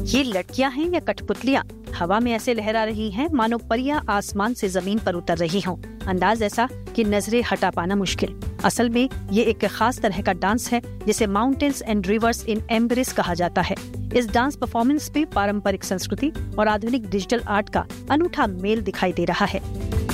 ये लड़कियां हैं या कठपुतलियां? हवा में ऐसे लहरा रही हैं मानो परियां आसमान से जमीन पर उतर रही हों। अंदाज ऐसा कि नजरें हटा पाना मुश्किल। असल में ये एक खास तरह का डांस है जिसे mountains and reverse in embrace कहा जाता है। इस डांस परफॉर्मेंस पे पारंपरिक संस्कृति और आधुनिक डिजिटल आर्ट का अनूठा मेल दिखाई दे रहा है।